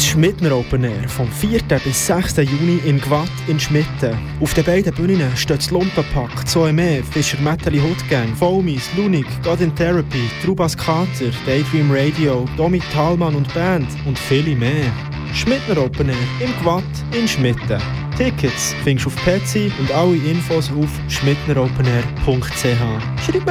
Schmidtner Open Air vom 4. bis 6. Juni in Gwatt in Schmitten. Auf den beiden Bühnen steht das Lumpenpack, Zoeme, Fischer Metalli Hoodgang, Foamies, Lunik, God in Therapy, Trubas Kater, Daydream Radio, Domi Thalmann und Band und viele mehr. Schmidtner Open Air im Gwatt in Schmitten. Tickets findest du auf Petsy und alle Infos auf schmidtneropenair.ch. Schreib